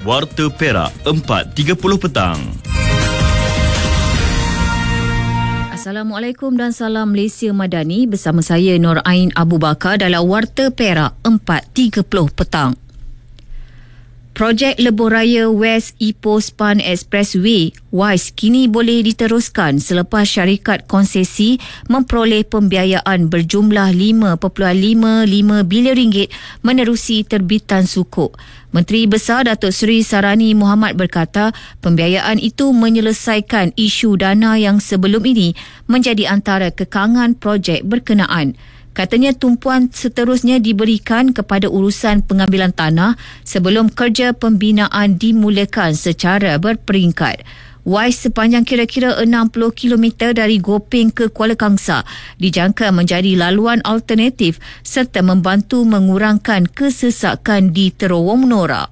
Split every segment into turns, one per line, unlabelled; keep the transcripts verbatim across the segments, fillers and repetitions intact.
Warta Perak empat tiga puluh petang.
Assalamualaikum dan salam Malaysia Madani, bersama saya Nur Ain Abu Bakar dalam Warta Perak empat tiga puluh petang. Projek Lebuh Raya West Ipoh Span Expressway W I S E kini boleh diteruskan selepas syarikat konsesi memperoleh pembiayaan berjumlah lima perpuluhan lima lima bilion ringgit menerusi terbitan sukuk. Menteri Besar Datuk Seri Sarani Mohamad berkata pembiayaan itu menyelesaikan isu dana yang sebelum ini menjadi antara kekangan projek berkenaan. Katanya tumpuan seterusnya diberikan kepada urusan pengambilan tanah sebelum kerja pembinaan dimulakan secara berperingkat. W I S E sepanjang kira-kira enam puluh kilometer dari Gopeng ke Kuala Kangsar dijangka menjadi laluan alternatif serta membantu mengurangkan kesesakan di terowong menora.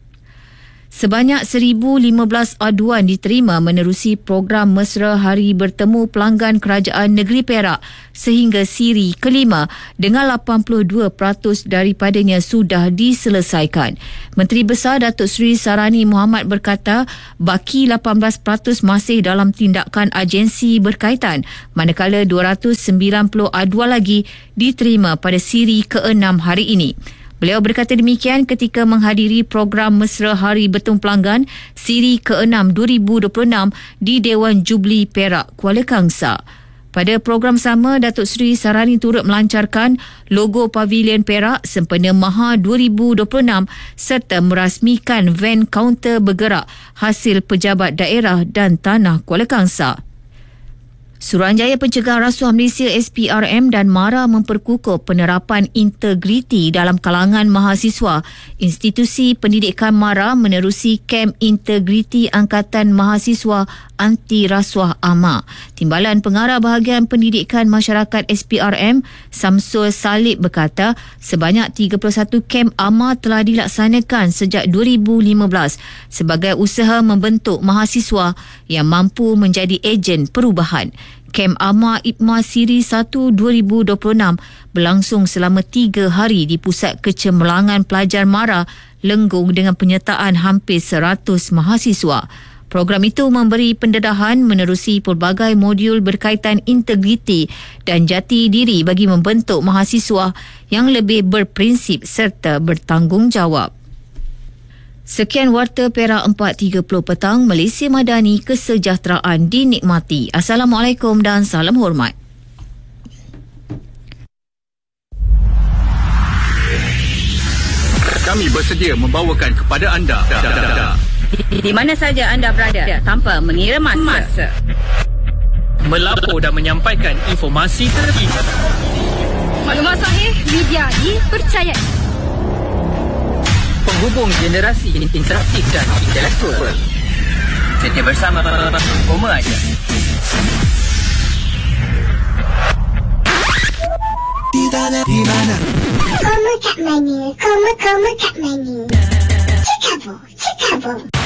Sebanyak seribu lima belas aduan diterima menerusi program Mesra Hari Bertemu Pelanggan Kerajaan Negeri Perak sehingga siri kelima dengan lapan puluh dua peratus daripadanya sudah diselesaikan. Menteri Besar Datuk Seri Sarani Mohamad berkata baki lapan belas peratus masih dalam tindakan agensi berkaitan, manakala dua ratus sembilan puluh aduan lagi diterima pada siri keenam hari ini. Beliau berkata demikian ketika menghadiri program Mesra Hari Bertemu Pelanggan siri keenam dua ribu dua puluh enam di Dewan Jubli Perak, Kuala Kangsar. Pada program sama, Datuk Seri Sarani turut melancarkan logo Pavilion Perak sempena Maha dua ribu dua puluh enam serta merasmikan van kaunter bergerak hasil pejabat daerah dan tanah Kuala Kangsar. Suruhanjaya Pencegahan Rasuah Malaysia S P R M dan MARA memperkukuh penerapan integriti dalam kalangan mahasiswa. Institusi pendidikan MARA menerusi kem integriti Angkatan Mahasiswa Anti Rasuah A M A. Timbalan Pengarah Bahagian Pendidikan Masyarakat S P R M, Samsul Salib berkata sebanyak tiga puluh satu kem A M A telah dilaksanakan sejak dua ribu lima belas sebagai usaha membentuk mahasiswa yang mampu menjadi ejen perubahan. Kem A M A I P M A Siri satu dua ribu dua puluh enam berlangsung selama tiga hari di Pusat Kecemerlangan Pelajar MARA Lenggong dengan penyertaan hampir seratus mahasiswa. Program itu memberi pendedahan menerusi pelbagai modul berkaitan integriti dan jati diri bagi membentuk mahasiswa yang lebih berprinsip serta bertanggungjawab. Sekian Warta Perak empat tiga puluh petang, Malaysia Madani, kesejahteraan dinikmati. Assalamualaikum dan salam hormat.
Kami bersedia membawakan kepada anda
Di, di mana saja anda berada tanpa mengira masa.
Melapor dan menyampaikan informasi terkini.
Maklumat sahih, media dipercayai.
Penghubung generasi interaktif dan intelektual. Setia bersama Koma aja.
Di mana? Di mana?
Koma kat mana? Koma, koma kat mana? Chicago, Chicago.